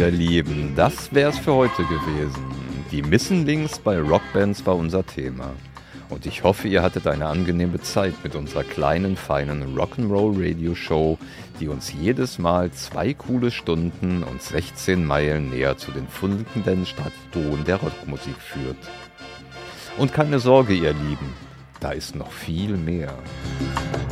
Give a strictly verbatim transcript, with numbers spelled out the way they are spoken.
ihr Lieben, das wär's für heute gewesen. Die Missing Links bei Rockbands war unser Thema. Und ich hoffe, ihr hattet eine angenehme Zeit mit unserer kleinen, feinen Rock'n'Roll-Radio-Show, die uns jedes Mal zwei coole Stunden und sechzehn Meilen näher zu den funkelnden Statuen der Rockmusik führt. Und keine Sorge, ihr Lieben, da ist noch viel mehr.